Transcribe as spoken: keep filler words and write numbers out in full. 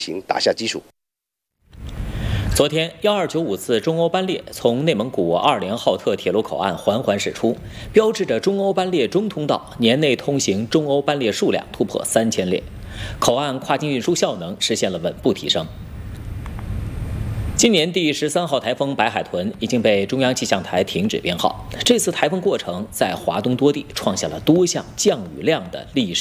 行打下基础。 昨天，幺二九五次中欧班列从内蒙古二连浩特铁路口岸缓缓驶出，标志着中欧班列中通道年内通行中欧班列数量突破三千列，口岸跨境运输效能实现了稳步提升。今年第十三号台风白海豚已经被中央气象台停止编号。这次台风过程在华东多地创下了多项降雨量的历史。